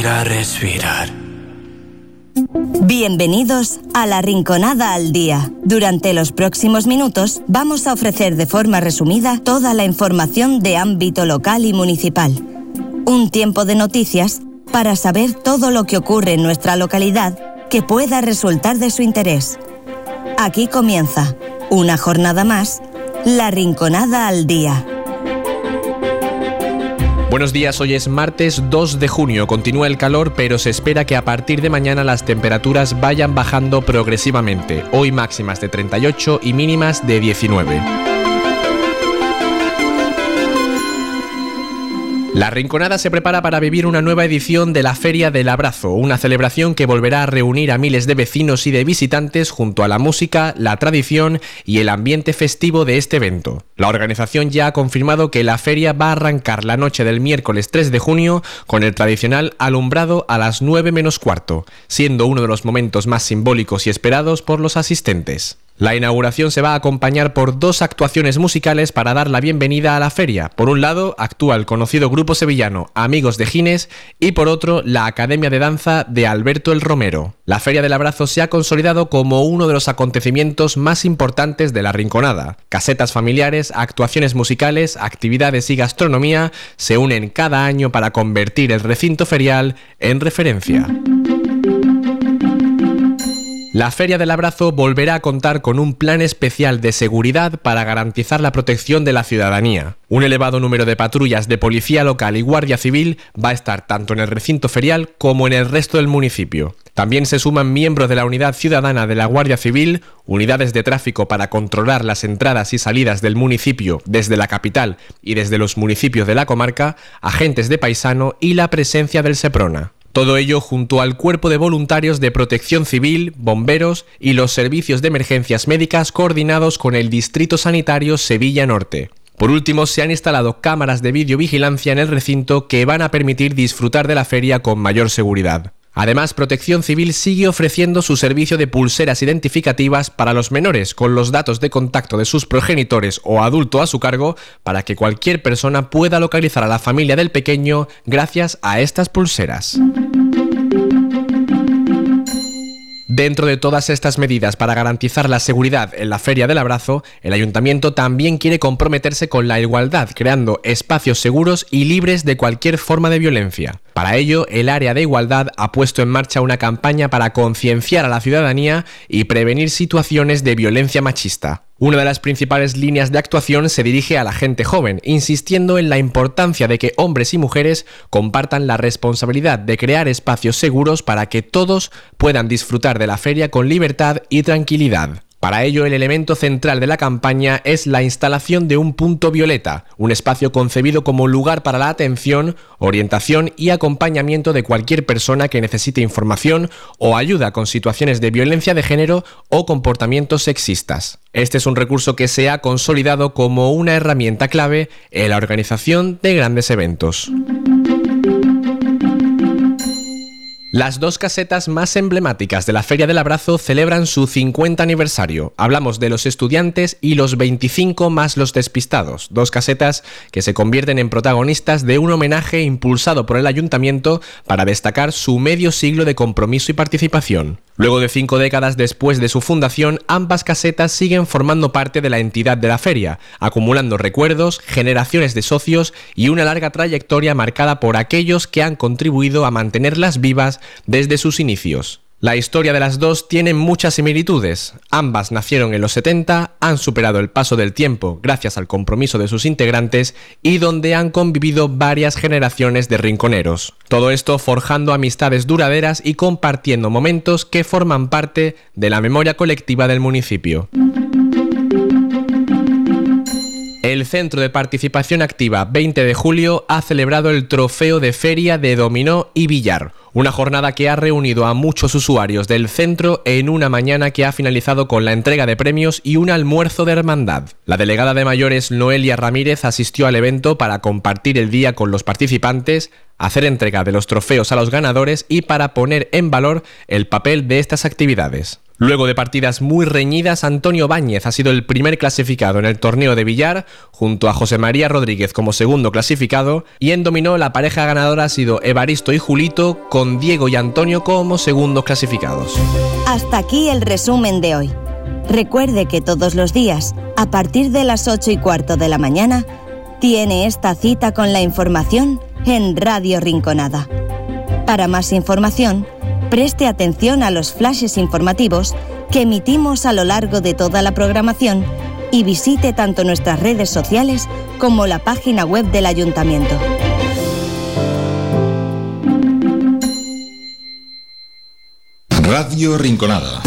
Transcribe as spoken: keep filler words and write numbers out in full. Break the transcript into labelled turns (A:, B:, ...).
A: Respira, respirar.
B: Bienvenidos a La Rinconada al Día. Durante los próximos minutos vamos a ofrecer de forma resumida toda la información de ámbito local y municipal. Un tiempo de noticias para saber todo lo que ocurre en nuestra localidad que pueda resultar de su interés. Aquí comienza, una jornada más, La Rinconada al Día.
C: Buenos días, hoy es martes dos de junio, continúa el calor, pero se espera que a partir de mañana las temperaturas vayan bajando progresivamente, hoy máximas de treinta y ocho y mínimas de diecinueve. La Rinconada se prepara para vivir una nueva edición de la Feria del Abrazo, una celebración que volverá a reunir a miles de vecinos y de visitantes junto a la música, la tradición y el ambiente festivo de este evento. La organización ya ha confirmado que la feria va a arrancar la noche del miércoles tres de junio con el tradicional alumbrado a las nueve menos cuarto, siendo uno de los momentos más simbólicos y esperados por los asistentes. La inauguración se va a acompañar por dos actuaciones musicales para dar la bienvenida a la feria. Por un lado, actúa el conocido grupo sevillano Amigos de Gines y por otro, la Academia de Danza de Alberto el Romero. La Feria del Abrazo se ha consolidado como uno de los acontecimientos más importantes de la Rinconada. Casetas familiares, actuaciones musicales, actividades y gastronomía se unen cada año para convertir el recinto ferial en referencia. La Feria del Abrazo volverá a contar con un plan especial de seguridad para garantizar la protección de la ciudadanía. Un elevado número de patrullas de policía local y guardia civil va a estar tanto en el recinto ferial como en el resto del municipio. También se suman miembros de la Unidad Ciudadana de la Guardia Civil, unidades de tráfico para controlar las entradas y salidas del municipio desde la capital y desde los municipios de la comarca, agentes de paisano y la presencia del Seprona. Todo ello junto al Cuerpo de Voluntarios de Protección Civil, bomberos y los servicios de emergencias médicas coordinados con el Distrito Sanitario Sevilla Norte. Por último, se han instalado cámaras de videovigilancia en el recinto que van a permitir disfrutar de la feria con mayor seguridad. Además, Protección Civil sigue ofreciendo su servicio de pulseras identificativas para los menores con los datos de contacto de sus progenitores o adulto a su cargo para que cualquier persona pueda localizar a la familia del pequeño gracias a estas pulseras. Dentro de todas estas medidas para garantizar la seguridad en la Feria del Abrazo, el Ayuntamiento también quiere comprometerse con la igualdad, creando espacios seguros y libres de cualquier forma de violencia. Para ello, el área de igualdad ha puesto en marcha una campaña para concienciar a la ciudadanía y prevenir situaciones de violencia machista. Una de las principales líneas de actuación se dirige a la gente joven, insistiendo en la importancia de que hombres y mujeres compartan la responsabilidad de crear espacios seguros para que todos puedan disfrutar de la feria con libertad y tranquilidad. Para ello, el elemento central de la campaña es la instalación de un punto violeta, un espacio concebido como lugar para la atención, orientación y acompañamiento de cualquier persona que necesite información o ayuda con situaciones de violencia de género o comportamientos sexistas. Este es un recurso que se ha consolidado como una herramienta clave en la organización de grandes eventos. Las dos casetas más emblemáticas de la Feria del Abrazo celebran su cincuenta aniversario. Hablamos de los estudiantes y los veinticinco más los despistados, dos casetas que se convierten en protagonistas de un homenaje impulsado por el Ayuntamiento para destacar su medio siglo de compromiso y participación. Luego de cinco décadas después de su fundación, ambas casetas siguen formando parte de la entidad de la feria, acumulando recuerdos, generaciones de socios y una larga trayectoria marcada por aquellos que han contribuido a mantenerlas vivas desde sus inicios. La historia de las dos tiene muchas similitudes. Ambas nacieron en los setenta, han superado el paso del tiempo gracias al compromiso de sus integrantes y donde han convivido varias generaciones de rinconeros. Todo esto forjando amistades duraderas y compartiendo momentos que forman parte de la memoria colectiva del municipio. El Centro de Participación Activa veinte de julio ha celebrado el Trofeo de Feria de Dominó y Billar, una jornada que ha reunido a muchos usuarios del centro en una mañana que ha finalizado con la entrega de premios y un almuerzo de hermandad. La delegada de mayores Noelia Ramírez asistió al evento para compartir el día con los participantes, hacer entrega de los trofeos a los ganadores y para poner en valor el papel de estas actividades. Luego de partidas muy reñidas, Antonio Báñez ha sido el primer clasificado en el torneo de billar, junto a José María Rodríguez como segundo clasificado, y en dominó la pareja ganadora ha sido Evaristo y Julito, con Diego y Antonio como segundos clasificados.
B: Hasta aquí el resumen de hoy. Recuerde que todos los días, a partir de las ocho y cuarto de la mañana, tiene esta cita con la información en Radio Rinconada. Para más información, preste atención a los flashes informativos que emitimos a lo largo de toda la programación y visite tanto nuestras redes sociales como la página web del Ayuntamiento.
A: Radio Rinconada.